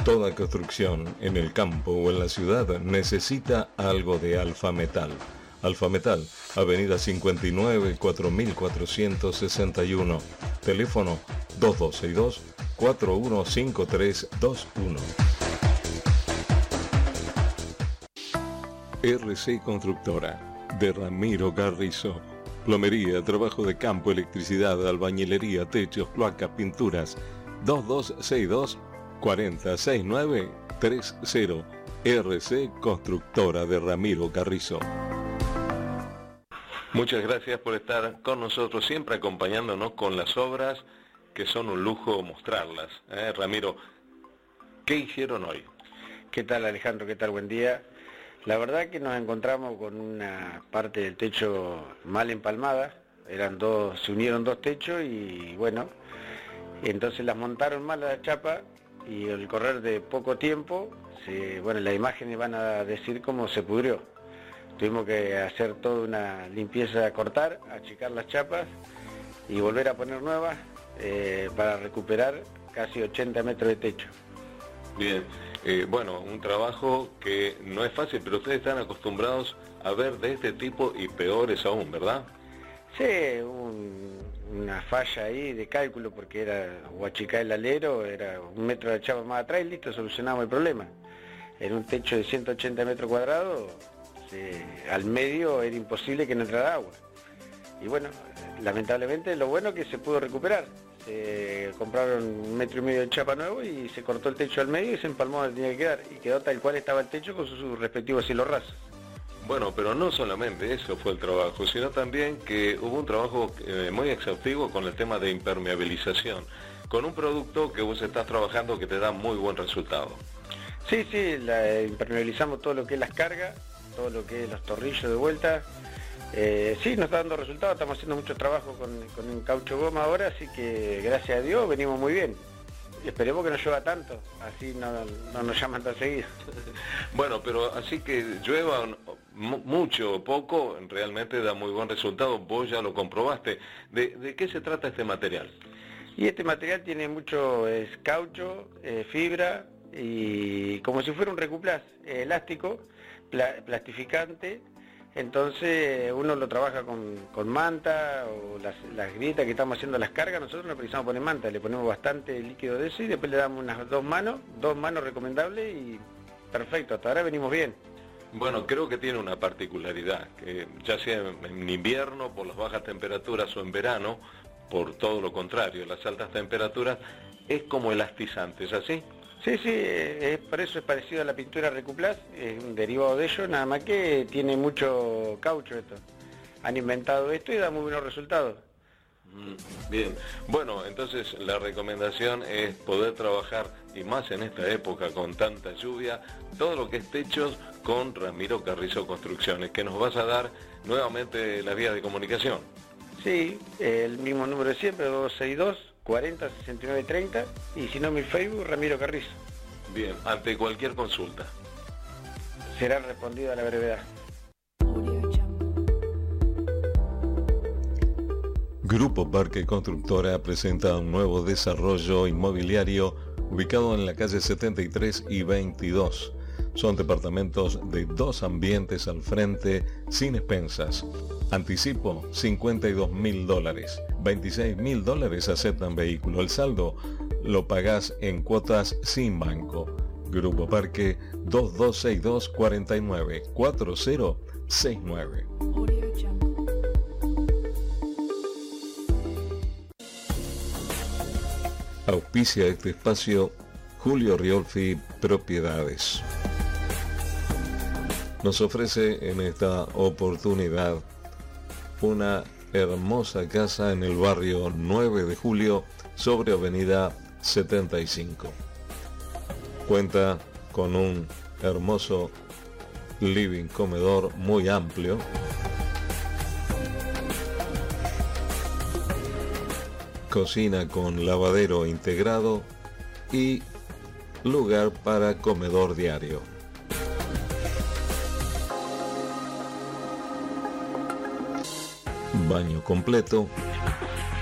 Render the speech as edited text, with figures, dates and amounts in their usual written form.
Toda construcción en el campo o en la ciudad necesita algo de Alfa Metal. Alfa Metal, Avenida 59, 4461. Teléfono 2262-415321. RC Constructora, de Ramiro Carrizo. Plomería, trabajo de campo, electricidad, albañilería, techos, cloacas, pinturas. 2262-406930. RC Constructora de Ramiro Carrizo. Muchas gracias por estar con nosotros, siempre acompañándonos con las obras, que son un lujo mostrarlas. Ramiro, ¿qué hicieron hoy? ¿Qué tal, Alejandro? ¿Qué tal? Buen día. La verdad que nos encontramos con una parte del techo mal empalmada. Se unieron dos techos y bueno, entonces las montaron mal las chapas y al correr de poco tiempo, las imágenes van a decir cómo se pudrió. Tuvimos que hacer toda una limpieza, cortar, achicar las chapas y volver a poner nuevas para recuperar casi 80 metros de techo. Bien, un trabajo que no es fácil, pero ustedes están acostumbrados a ver de este tipo y peores aún, ¿verdad? Sí, una falla ahí de cálculo porque era o achicar el alero, era un metro de chapa más atrás y listo, solucionamos el problema. En un techo de 180 metros cuadrados, al medio era imposible que no entrara agua. Y bueno, lamentablemente lo bueno es que se pudo recuperar. Se compraron 1,5 metros de chapa nuevo y se cortó el techo al medio y se empalmó donde tenía que quedar. Y quedó tal cual estaba el techo con su respectivo cielo raso. Bueno, pero no solamente eso fue el trabajo, sino también que hubo un trabajo muy exhaustivo con el tema de impermeabilización, con un producto que vos estás trabajando que te da muy buen resultado. Sí, impermeabilizamos todo lo que es las cargas, todo lo que es los tornillos de vuelta. Sí, nos está dando resultados, estamos haciendo mucho trabajo con el caucho goma ahora, así que gracias a Dios venimos muy bien. Y esperemos que no llueva tanto, así no nos llaman tan seguido. Bueno, pero así que llueva mucho o poco, realmente da muy buen resultado, vos ya lo comprobaste. ¿De qué se trata este material? Y este material tiene mucho caucho, fibra, y como si fuera un recuplaz, elástico, plastificante. Entonces uno lo trabaja con manta o las grietas que estamos haciendo las cargas. Nosotros no precisamos poner manta, le ponemos bastante líquido de eso y después le damos unas dos manos recomendables y perfecto, hasta ahora venimos bien. Bueno, creo que tiene una particularidad, que ya sea en invierno por las bajas temperaturas o en verano, por todo lo contrario, las altas temperaturas, es como elastizante, ¿es así? Sí, por eso es parecido a la pintura Recuplast, es un derivado de ello, nada más que tiene mucho caucho esto. Han inventado esto y da muy buenos resultados. Bien, bueno, entonces la recomendación es poder trabajar, y más en esta época con tanta lluvia, todo lo que es techos con Ramiro Carrizo Construcciones, que nos vas a dar nuevamente las vías de comunicación. Sí, el mismo número de siempre, 262-40-6930, y si no mi Facebook, Ramiro Carrizo. Bien, ante cualquier consulta. Será respondido a la brevedad. Grupo Parque Constructora presenta un nuevo desarrollo inmobiliario ubicado en la calle 73 y 22. Son departamentos de 2 ambientes al frente, sin expensas. Anticipo, $52.000. $26.000 aceptan vehículo. El saldo lo pagás en cuotas sin banco. Grupo Parque 2262-494069. Auspicia este espacio Julio Riolfi Propiedades. Nos ofrece en esta oportunidad una hermosa casa en el barrio 9 de Julio sobre avenida 75. Cuenta con un hermoso living comedor muy amplio, cocina con lavadero integrado y lugar para comedor diario. Baño completo,